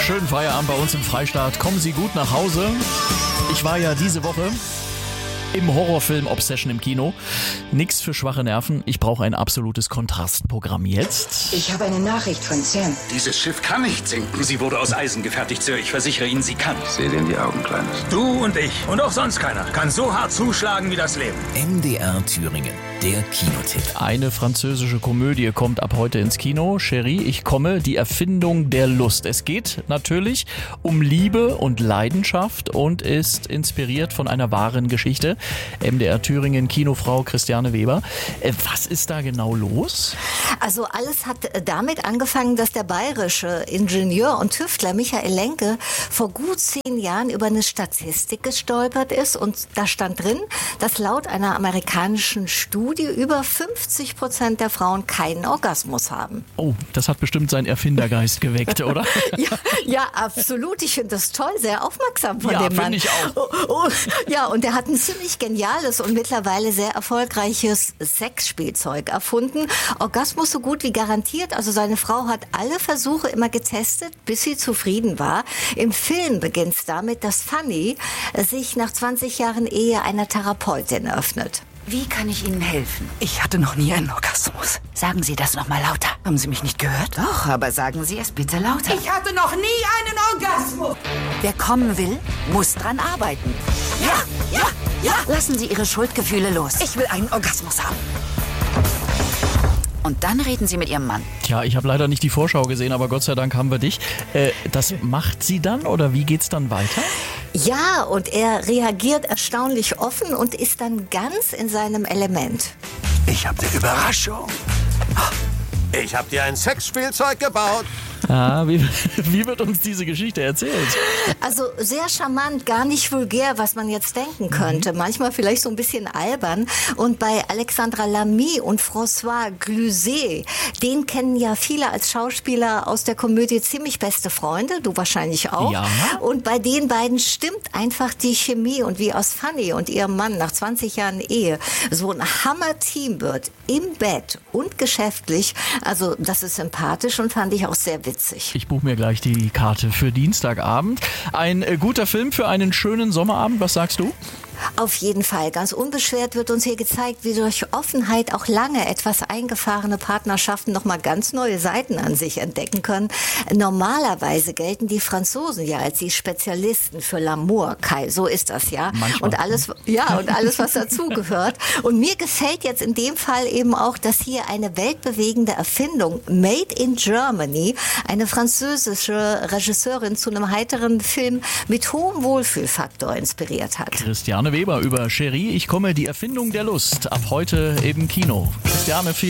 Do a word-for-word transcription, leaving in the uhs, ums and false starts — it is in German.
Schönen Feierabend bei uns im Freistaat. Kommen Sie gut nach Hause. Ich war ja diese Woche im Horrorfilm Obsession im Kino. Nix für schwache Nerven. Ich brauche ein absolutes Kontrastprogramm jetzt. Ich habe eine Nachricht von Sam. Dieses Schiff kann nicht sinken. Sie wurde aus Eisen gefertigt, Sir. Ich versichere Ihnen, sie kann. Seh dir in die Augen, Kleines. Du und ich und auch sonst keiner kann so hart zuschlagen wie das Leben. M D R Thüringen, der Kinotipp. Eine französische Komödie kommt ab heute ins Kino. Chérie, ich komme, die Erfindung der Lust. Es geht natürlich um Liebe und Leidenschaft und ist inspiriert von einer wahren Geschichte. M D R Thüringen Kinofrau Christiane Weber. Was ist da genau los? Also alles hat damit angefangen, dass der bayerische Ingenieur und Tüftler Michael Lenke vor gut zehn Jahren über eine Statistik gestolpert ist und da stand drin, dass laut einer amerikanischen Studie über fünfzig Prozent der Frauen keinen Orgasmus haben. Oh, das hat bestimmt seinen Erfindergeist geweckt, oder? ja, ja, absolut. Ich finde das toll, sehr aufmerksam von ja, dem Mann. Ich auch. Oh, oh, ja, und er hat ein ziemlich geniales und mittlerweile sehr erfolgreiches Sexspielzeug erfunden. Orgasmus so gut wie garantiert. Also seine Frau hat alle Versuche immer getestet, bis sie zufrieden war. Im Film beginnt es damit, dass Fanny sich nach zwanzig Jahren Ehe einer Therapeutin öffnet. Wie kann ich Ihnen helfen? Ich hatte noch nie einen Orgasmus. Sagen Sie das noch mal lauter. Haben Sie mich nicht gehört? Doch, aber sagen Sie es bitte lauter. Ich hatte noch nie einen Orgasmus. Wer kommen will, muss dran arbeiten. Ja, ja, ja. Lassen Sie Ihre Schuldgefühle los. Ich will einen Orgasmus haben. Und dann reden Sie mit Ihrem Mann. Tja, ich habe leider nicht die Vorschau gesehen, aber Gott sei Dank haben wir dich. Äh, das macht sie dann oder wie geht's dann weiter? Ja, und er reagiert erstaunlich offen und ist dann ganz in seinem Element. Ich habe eine Überraschung. Ich habe dir ein Sexspielzeug gebaut. Ah, wie, wie wird uns diese Geschichte erzählt? Also sehr charmant, gar nicht vulgär, was man jetzt denken könnte. Mhm. Manchmal vielleicht so ein bisschen albern. Und bei Alexandra Lamy und François Cluzet, den kennen ja viele als Schauspieler aus der Komödie Ziemlich beste Freunde, du wahrscheinlich auch. Ja. Und bei den beiden stimmt einfach die Chemie und wie aus Fanny und ihrem Mann nach zwanzig Jahren Ehe so ein Hammer-Team wird, im Bett und geschäftlich. Also das ist sympathisch und fand ich auch sehr witzig. Ich buche mir gleich die Karte für Dienstagabend. Ein äh, guter Film für einen schönen Sommerabend, was sagst du? Auf jeden Fall. Ganz unbeschwert wird uns hier gezeigt, wie durch Offenheit auch lange etwas eingefahrene Partnerschaften nochmal ganz neue Seiten an sich entdecken können. Normalerweise gelten die Franzosen ja als die Spezialisten für L'amour, Kai. So ist das ja. Manchmal. Und alles, ja, und alles, was dazugehört. Und mir gefällt jetzt in dem Fall eben auch, dass hier eine weltbewegende Erfindung, Made in Germany, eine französische Regisseurin zu einem heiteren Film mit hohem Wohlfühlfaktor inspiriert hat. Christiane Weber über Chérie, ich komme, die Erfindung der Lust. Ab heute im Kino. Christiane, vielen